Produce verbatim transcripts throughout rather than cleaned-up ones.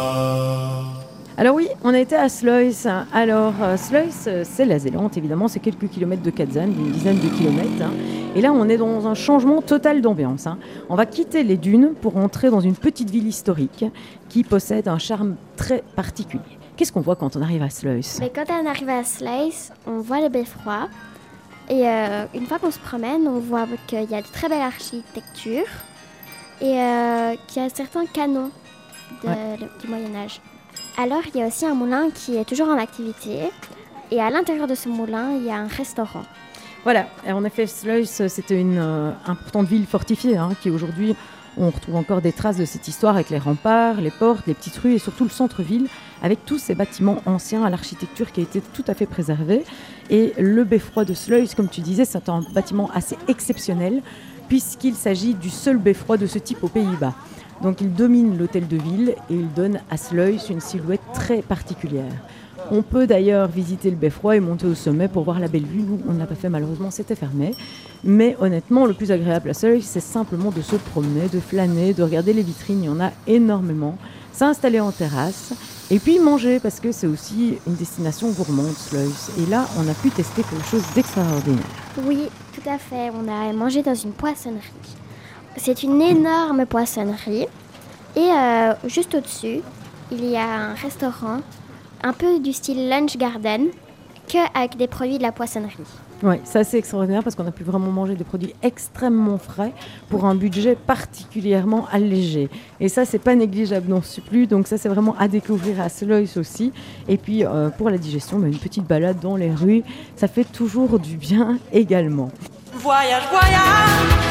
Alors oui, on a été à Sluis. Alors euh, Sluis, euh, c'est la Zélande, évidemment, c'est quelques kilomètres de Kazan, d'une dizaine de kilomètres. hein. Et là, on est dans un changement total d'ambiance. hein. On va quitter les dunes pour entrer dans une petite ville historique qui possède un charme très particulier. Qu'est-ce qu'on voit quand on arrive à Sluis ? Mais quand on arrive à Sluis, on voit le beffroi. Et euh, une fois qu'on se promène, on voit qu'il y a de très belle architecture et euh, qu'il y a certains canons de- Ouais. le- du Moyen-Âge. Alors, il y a aussi un moulin qui est toujours en activité. Et à l'intérieur de ce moulin, il y a un restaurant. Voilà, et en effet, Sluis, c'était une euh, importante ville fortifiée, hein, qui aujourd'hui, on retrouve encore des traces de cette histoire avec les remparts, les portes, les petites rues et surtout le centre-ville, avec tous ces bâtiments anciens à l'architecture qui a été tout à fait préservée. Et le beffroi de Sluis, comme tu disais, c'est un bâtiment assez exceptionnel, puisqu'il s'agit du seul beffroi de ce type aux Pays-Bas. Donc il domine l'hôtel de ville et il donne à Sluis une silhouette très particulière. On peut d'ailleurs visiter le beffroi et monter au sommet pour voir la belle vue. Nous, on ne l'a pas fait malheureusement, c'était fermé. Mais honnêtement, le plus agréable à Sluis, c'est simplement de se promener, de flâner, de regarder les vitrines. Il y en a énormément. S'installer en terrasse et puis manger parce que c'est aussi une destination gourmande, Sluis. Et là, on a pu tester quelque chose d'extraordinaire. Oui, tout à fait. On a mangé dans une poissonnerie. C'est une énorme poissonnerie. Et euh, juste au-dessus, il y a un restaurant un peu du style lunch garden, qu'avec des produits de la poissonnerie. Oui, ça c'est extraordinaire parce qu'on a pu vraiment manger des produits extrêmement frais pour un budget particulièrement allégé. Et ça, c'est pas négligeable non plus. Donc ça, c'est vraiment à découvrir à Sluis aussi. Et puis euh, pour la digestion, bah, une petite balade dans les rues, ça fait toujours du bien également. Voyage, voyage,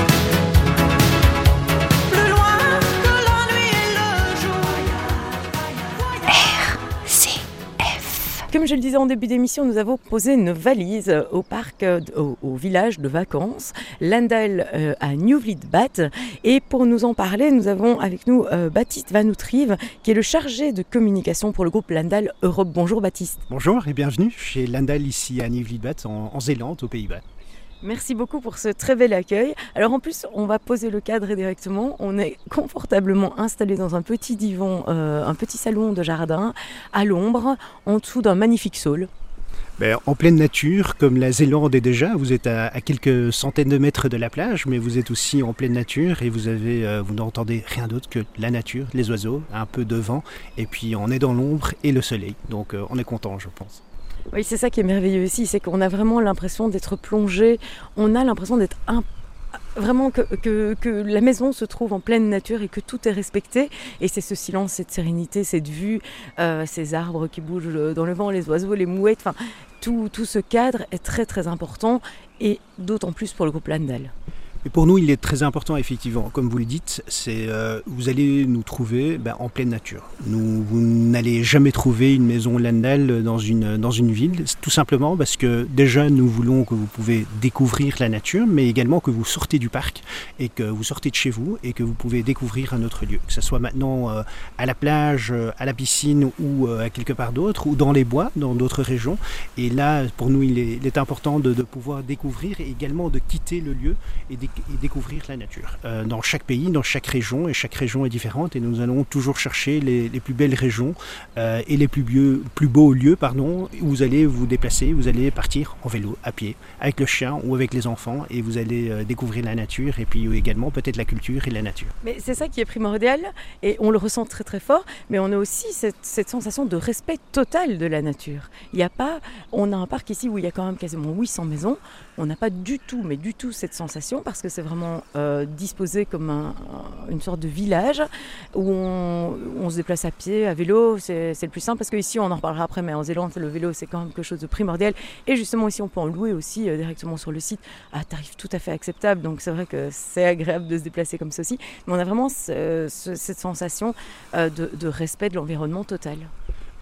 plus loin que la nuit et le jour. Comme je le disais en début d'émission, nous avons posé une valise au parc, euh, au, au village de vacances, Landal euh, à Nieuw-Vliet-Bad. Et pour nous en parler, nous avons avec nous euh, Baptiste Van Outrive, qui est le chargé de communication pour le groupe Landal Europe. Bonjour Baptiste. Bonjour et bienvenue chez Landal ici à Nieuw-Vliet-Bad en, en Zélande, aux Pays-Bas. Merci beaucoup pour ce très bel accueil. Alors en plus, on va poser le cadre directement. On est confortablement installé dans un petit divan, euh, un petit salon de jardin, à l'ombre, en dessous d'un magnifique saule. Ben, en pleine nature, comme la Zélande est déjà, vous êtes à, à quelques centaines de mètres de la plage, mais vous êtes aussi en pleine nature et vous avez, euh, vous n'entendez rien d'autre que la nature, les oiseaux, un peu de vent, et puis on est dans l'ombre et le soleil. Donc euh, on est content, je pense. Oui, c'est ça qui est merveilleux ici, c'est qu'on a vraiment l'impression d'être plongé, on a l'impression d'être un... vraiment que, que, que la maison se trouve en pleine nature et que tout est respecté. Et c'est ce silence, cette sérénité, cette vue, euh, ces arbres qui bougent dans le vent, les oiseaux, les mouettes, enfin, tout, tout ce cadre est très très important et d'autant plus pour le groupe Landal. Et pour nous, il est très important, effectivement, comme vous le dites, c'est euh, vous allez nous trouver ben, en pleine nature. Nous, vous n'allez jamais trouver une maison Landal dans une, dans une ville, tout simplement parce que déjà, nous voulons que vous pouvez découvrir la nature, mais également que vous sortez du parc et que vous sortez de chez vous et que vous pouvez découvrir un autre lieu. Que ce soit maintenant euh, à la plage, euh, à la piscine ou euh, à quelque part d'autre, ou dans les bois, dans d'autres régions. Et là, pour nous, il est, il est important de, de pouvoir découvrir et également de quitter le lieu et découvrir et découvrir la nature. Euh, dans chaque pays, dans chaque région, et chaque région est différente, et nous allons toujours chercher les, les plus belles régions euh, et les plus, bieux, plus beaux lieux, pardon, où vous allez vous déplacer, vous allez partir en vélo, à pied, avec le chien ou avec les enfants, et vous allez euh, découvrir la nature, et puis également peut-être la culture et la nature. Mais c'est ça qui est primordial, et on le ressent très très fort, mais on a aussi cette, cette sensation de respect total de la nature. Il y a pas, on a un parc ici où il y a quand même quasiment huit cents maisons, on n'a pas du tout, mais du tout cette sensation, parce que c'est vraiment euh, disposé comme un, une sorte de village où on, on se déplace à pied, à vélo, c'est, c'est le plus simple parce qu'ici on en reparlera après, mais en Zélande le vélo c'est quand même quelque chose de primordial et justement ici on peut en louer aussi euh, directement sur le site à tarif tout à fait acceptable, donc c'est vrai que c'est agréable de se déplacer comme ceci, mais on a vraiment ce, ce, cette sensation euh, de, de respect de l'environnement total.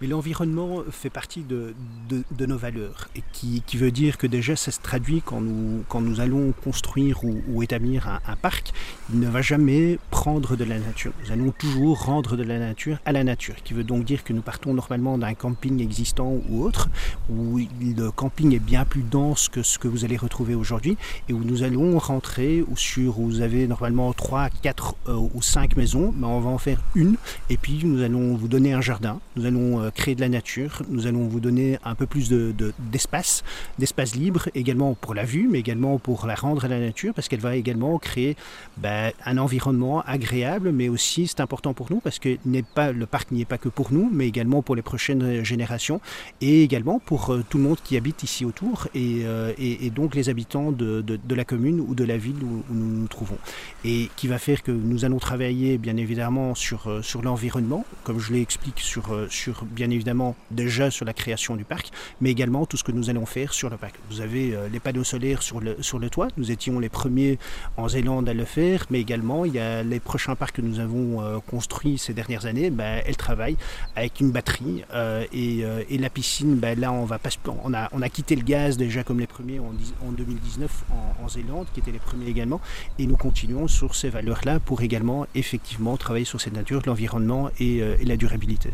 Mais l'environnement fait partie de, de, de nos valeurs, et qui, qui veut dire que déjà ça se traduit quand nous, quand nous allons construire ou, ou établir un, un parc. Il ne va jamais prendre de la nature. Nous allons toujours rendre de la nature à la nature, qui veut donc dire que nous partons normalement d'un camping existant ou autre, où le camping est bien plus dense que ce que vous allez retrouver aujourd'hui, et où nous allons rentrer ou sur où vous avez normalement trois, quatre euh, ou cinq maisons, mais on va en faire une, et puis nous allons vous donner un jardin, nous allons euh, créer de la nature, nous allons vous donner un peu plus de, de, d'espace, d'espace libre, également pour la vue, mais également pour la rendre à la nature, parce qu'elle va également créer ben, un environnement agréable, mais aussi c'est important pour nous, parce que n'est pas, le parc n'y est pas que pour nous, mais également pour les prochaines générations, et également pour euh, tout le monde qui habite ici autour, et, euh, et, et donc les habitants de, de, de la commune ou de la ville où, où nous nous trouvons. Et qui va faire que nous allons travailler bien évidemment sur, euh, sur l'environnement, comme je l'explique, sur, euh, sur bien évidemment déjà sur la création du parc, mais également tout ce que nous allons faire sur le parc. Vous avez euh, les panneaux solaires sur le, sur le toit, nous étions les premiers en Zélande à le faire, mais également il y a les prochains parcs que nous avons euh, construits ces dernières années, ben, elles travaillent avec une batterie euh, et, euh, et la piscine, ben, là on, va pas, on, a, on a quitté le gaz déjà comme les premiers en, en deux mille dix-neuf en, en Zélande, qui étaient les premiers également, et nous continuons sur ces valeurs-là pour également effectivement travailler sur cette nature, l'environnement et, euh, et la durabilité.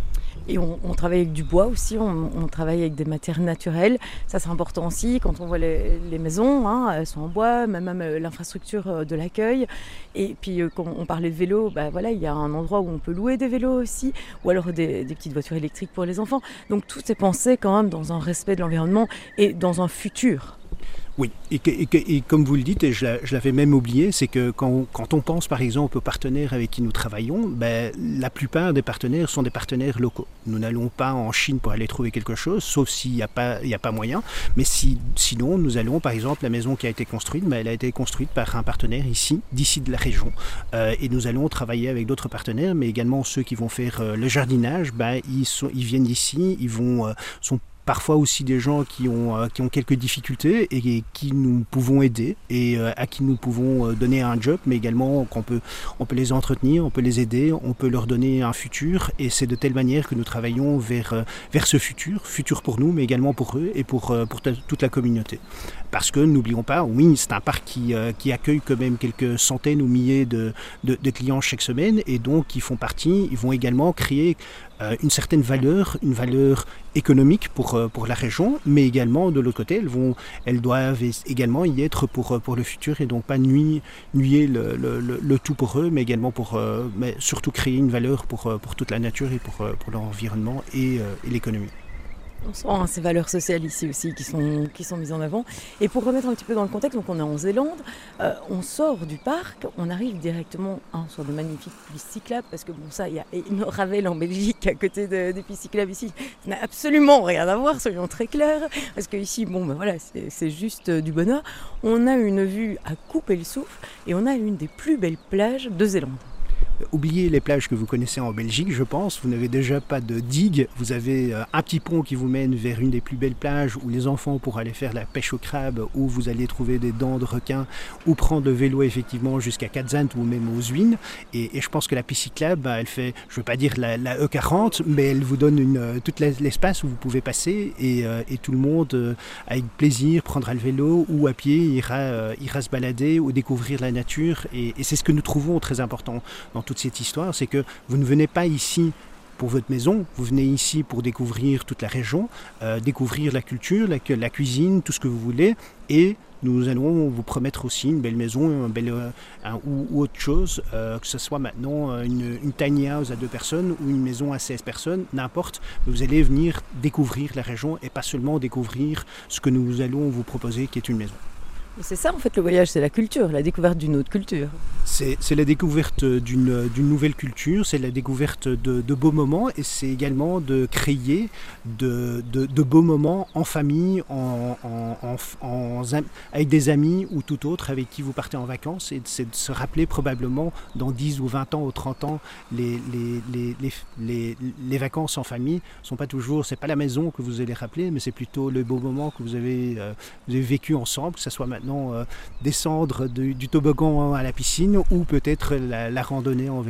Et on, on travaille avec du bois aussi, on, on travaille avec des matières naturelles. Ça, c'est important aussi quand on voit les, les maisons, hein, elles sont en bois, même, même l'infrastructure de l'accueil. Et puis, quand on parlait de vélo, bah, voilà, il y a un endroit où on peut louer des vélos aussi, ou alors des, des petites voitures électriques pour les enfants. Donc, tout est pensé quand même dans un respect de l'environnement et dans un futur. Oui, et, que, et, que, et comme vous le dites, et je, je l'avais même oublié, c'est que quand, quand on pense par exemple aux partenaires avec qui nous travaillons, ben, la plupart des partenaires sont des partenaires locaux. Nous n'allons pas en Chine pour aller trouver quelque chose, sauf s'il n'y a pas, il n'y a pas moyen. Mais si, sinon, nous allons, par exemple, la maison qui a été construite, ben, elle a été construite par un partenaire ici, d'ici de la région. Euh, et nous allons travailler avec d'autres partenaires, mais également ceux qui vont faire euh, le jardinage, ben, ils, sont, ils viennent d'ici, ils vont, euh, sont parfois aussi des gens qui ont, euh, qui ont quelques difficultés et, et qui nous pouvons aider et euh, à qui nous pouvons euh, donner un job, mais également qu'on peut, on peut les entretenir, on peut les aider, on peut leur donner un futur, et c'est de telle manière que nous travaillons vers, euh, vers ce futur, futur pour nous, mais également pour eux et pour, euh, pour t- toute la communauté. Parce que n'oublions pas, oui, c'est un parc qui, euh, qui accueille quand même quelques centaines ou milliers de, de, de clients chaque semaine, et donc ils font partie, ils vont également créer euh, une certaine valeur, une valeur économique pour, euh, pour la région, mais également de l'autre côté, elles, vont, elles doivent également y être pour, pour le futur, et donc pas nuire, nuire le, le, le, le tout pour eux, mais également pour, euh, mais surtout créer une valeur pour, pour toute la nature et pour, pour l'environnement et, euh, et l'économie. On sent hein, ces valeurs sociales ici aussi qui sont, qui sont mises en avant. Et pour remettre un petit peu dans le contexte, donc on est en Zélande, euh, on sort du parc, on arrive directement hein, sur de magnifiques pistes cyclables, parce que bon ça, il y a une Ravel en Belgique à côté de, des pistes cyclables ici. Ça n'a absolument rien à voir, soyons très clairs, parce que ici, bon ben voilà, c'est, c'est juste du bonheur. On a une vue à couper le souffle et on a une des plus belles plages de Zélande. Oubliez les plages que vous connaissez en Belgique, je pense. Vous n'avez déjà pas de digue. Vous avez un petit pont qui vous mène vers une des plus belles plages où les enfants pourront aller faire la pêche au crabe, où vous allez trouver des dents de requin, ou prendre le vélo effectivement jusqu'à Katzand ou même aux Zwin. Et, et je pense que la piste cyclable, elle fait, je ne veux pas dire la, la E quarante, mais elle vous donne une, tout l'espace où vous pouvez passer, et, euh, et tout le monde, euh, avec plaisir, prendra le vélo ou à pied, ira, euh, ira se balader ou découvrir la nature. Et, et c'est ce que nous trouvons très important dans toute cette histoire, c'est que vous ne venez pas ici pour votre maison, vous venez ici pour découvrir toute la région, euh, découvrir la culture, la, la cuisine, tout ce que vous voulez, et nous allons vous promettre aussi une belle maison, un bel, un, ou, ou autre chose, euh, que ce soit maintenant une, une tiny house à deux personnes ou une maison à seize personnes, n'importe, vous allez venir découvrir la région et pas seulement découvrir ce que nous allons vous proposer qui est une maison. C'est ça en fait le voyage, c'est la culture, la découverte d'une autre culture. C'est, c'est la découverte d'une, d'une nouvelle culture, c'est la découverte de, de beaux moments, et c'est également de créer de, de, de beaux moments en famille, en, en, en, en, avec des amis ou tout autre avec qui vous partez en vacances, et c'est de se rappeler probablement dans dix ou vingt ans ou trente ans, les, les, les, les, les, les vacances en famille sont pas toujours, c'est pas la maison que vous allez rappeler, mais c'est plutôt le beau moment que vous avez, euh, vous avez vécu ensemble, que ce soit maintenant Euh, descendre de, du toboggan à la piscine ou peut-être la, la randonnée en vélo.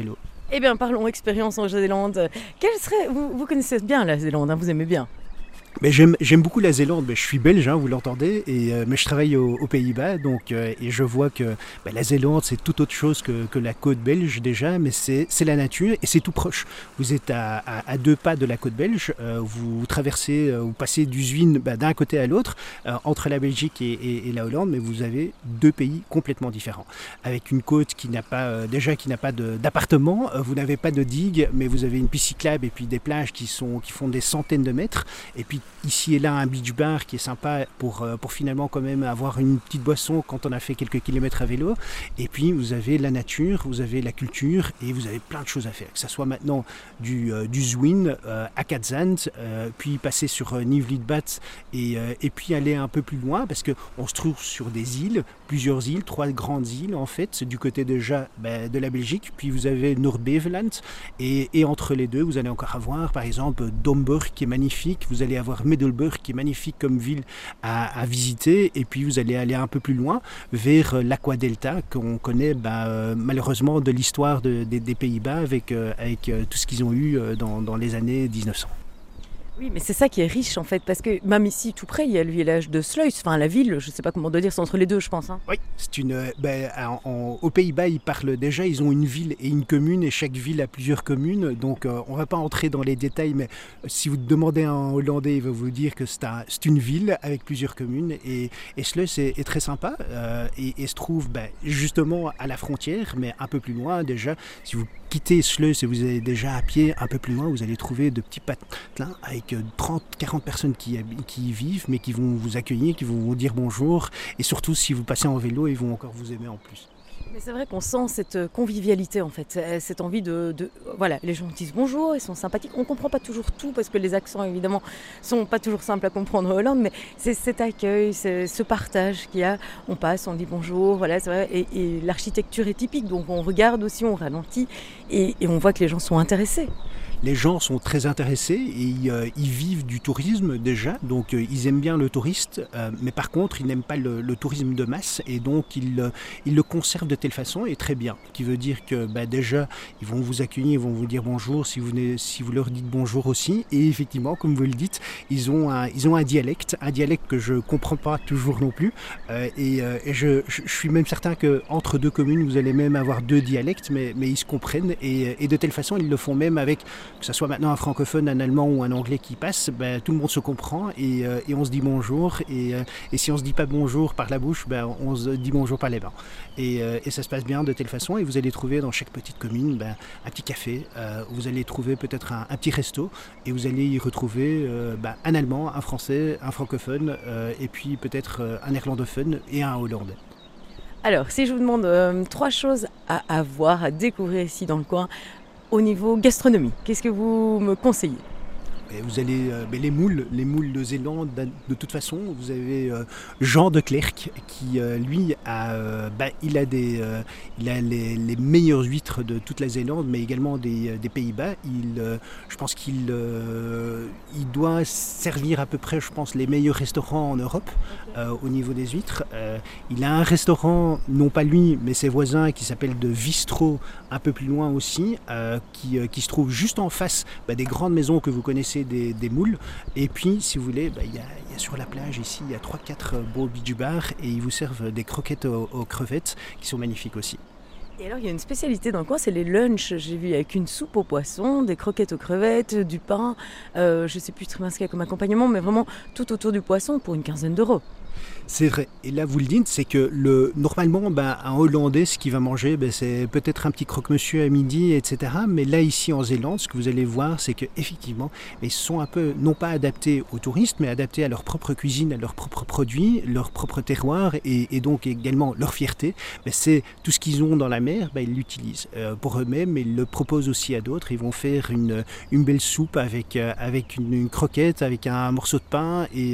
Eh bien, parlons expérience en Zélande. Quelle serait... vous, vous connaissez bien la Zélande, hein, vous aimez bien. Mais j'aime, j'aime beaucoup la Zélande. Mais je suis belge, hein, vous l'entendez, et, euh, mais je travaille au- aux Pays-Bas, donc, euh, et je vois que bah, la Zélande, c'est tout autre chose que, que la côte belge déjà, mais c'est, c'est la nature et c'est tout proche. Vous êtes à, à- à deux pas de la côte belge, euh, vous traversez, euh, vous passez du Zwin bah, d'un côté à l'autre, euh, entre la Belgique et, et- et la Hollande, mais vous avez deux pays complètement différents. Avec une côte qui n'a pas, euh, déjà qui n'a pas de- d'appartement, euh, vous n'avez pas de digue, mais vous avez une piste cyclable et puis des plages qui, sont, qui font des centaines de mètres, et puis ici et là un beach bar qui est sympa pour, euh, pour finalement quand même avoir une petite boisson quand on a fait quelques kilomètres à vélo. Et puis vous avez la nature, vous avez la culture et vous avez plein de choses à faire. Que ce soit maintenant du, euh, du Zwin euh, à Katzand, euh, puis passer sur euh, Nieuw-Lidbat et, euh, et puis aller un peu plus loin parce qu'on se trouve sur des îles, plusieurs îles, trois grandes îles en fait, du côté déjà ben, de la Belgique. Puis vous avez Noord-Beveland et, et entre les deux vous allez encore avoir par exemple Domburg qui est magnifique, vous allez avoir Middelburg qui est magnifique comme ville à, à visiter, et puis vous allez aller un peu plus loin vers l'Aqua Delta qu'on connaît bah, euh, malheureusement de l'histoire de, de, des Pays-Bas avec, euh, avec euh, tout ce qu'ils ont eu euh, dans, dans les années dix-neuf cents. Oui, mais c'est ça qui est riche en fait, parce que même ici, tout près, il y a le village de Sluis, enfin la ville, je ne sais pas comment dire, c'est entre les deux, je pense. Hein. Oui, c'est une. euh, Ben, en- en- aux Pays-Bas, ils parlent déjà, ils ont une ville et une commune, et chaque ville a plusieurs communes. Donc, euh, on ne va pas entrer dans les détails, mais si vous demandez à un Hollandais, il va vous dire que c'est, un- c'est une ville avec plusieurs communes. Et, et Sluis est, est très sympa euh, et, et se trouve ben, justement à la frontière, mais un peu plus loin déjà. Si vous quittez Sluis et vous allez déjà à pied un peu plus loin, vous allez trouver de petits patelins avec euh, trente à quarante personnes qui, habi- qui y vivent, mais qui vont vous accueillir, qui vont vous dire bonjour. Et surtout, si vous passez en vélo, ils vont encore vous aimer en plus. Mais c'est vrai qu'on sent cette convivialité en fait, euh, cette envie de, de- Voilà, les gens disent bonjour, ils sont sympathiques. On ne comprend pas toujours tout parce que les accents évidemment sont pas toujours simples à comprendre en Hollande, mais c'est cet accueil, c'est ce partage qu'il y a. On passe, on dit bonjour, voilà, c'est vrai. Et, et l'architecture est typique, donc on regarde aussi, on ralentit et, et on voit que les gens sont intéressés. Les gens sont très intéressés et euh, ils vivent du tourisme déjà, donc euh, ils aiment bien le touriste, euh, mais par contre ils n'aiment pas le, le tourisme de masse et donc ils, euh, ils le conservent de telle façon et très bien, qui veut dire que bah, déjà ils vont vous accueillir, ils vont vous dire bonjour si vous, venez, si vous leur dites bonjour aussi, et effectivement comme vous le dites, ils ont un, ils ont un dialecte, un dialecte que je ne comprends pas toujours non plus, euh, et, euh, et je, je, je suis même certain qu'entre deux communes vous allez même avoir deux dialectes, mais, mais ils se comprennent et, et de telle façon ils le font même avec, que ce soit maintenant un francophone, un allemand ou un anglais qui passe, ben, tout le monde se comprend et, euh, et on se dit bonjour. Et, euh, et si on ne se dit pas bonjour par la bouche, ben, on se dit bonjour par les mains. Et, euh, et ça se passe bien de telle façon. Et vous allez trouver dans chaque petite commune ben, un petit café. Euh, vous allez trouver peut-être un, un petit resto. Et vous allez y retrouver euh, ben, un allemand, un français, un francophone, euh, et puis peut-être euh, un néerlandophone et un hollandais. Alors, si je vous demande euh, trois choses à, à voir, à découvrir ici dans le coin, au niveau gastronomie, qu'est-ce que vous me conseillez ? Et vous allez, euh, ben, les moules, les moules de Zélande, de toute façon, vous avez euh, Jean de Klerk qui, euh, lui, a, euh, ben, il a, des, euh, il a les, les meilleures huîtres de toute la Zélande, mais également des, des Pays-Bas. Il, euh, je pense qu'il euh, il doit servir à peu près, je pense, les meilleurs restaurants en Europe euh, au niveau des huîtres. Euh, il a un restaurant, non pas lui, mais ses voisins, qui s'appelle de Vistro, un peu plus loin aussi, euh, qui, euh, qui se trouve juste en face ben, des grandes maisons que vous connaissez Des, des moules. Et puis si vous voulez, bah, y, a, y a sur la plage ici il y a trois quatre beaux beach bars et ils vous servent des croquettes aux, aux crevettes qui sont magnifiques aussi. Et alors, il y a une spécialité dans le coin, c'est les lunchs. J'ai vu avec une soupe aux poissons, des croquettes aux crevettes, du pain. Euh, je ne sais plus très bien ce qu'il y a comme accompagnement, mais vraiment tout autour du poisson pour une quinzaine d'euros. C'est vrai. Et là, vous le dites, c'est que le, normalement, ben, un Hollandais, ce qu'il va manger, ben, c'est peut-être un petit croque-monsieur à midi, et cetera. Mais là, ici en Zélande, ce que vous allez voir, c'est qu'effectivement, ils sont un peu, non pas adaptés aux touristes, mais adaptés à leur propre cuisine, à leurs propres produits, leur propre terroir, et, et donc également leur fierté. Ben, c'est tout ce qu'ils ont dans la mer, ben, ils l'utilisent euh, pour eux-mêmes, mais ils le proposent aussi à d'autres. Ils vont faire une, une belle soupe avec, euh, avec une, une croquette, avec un morceau de pain, et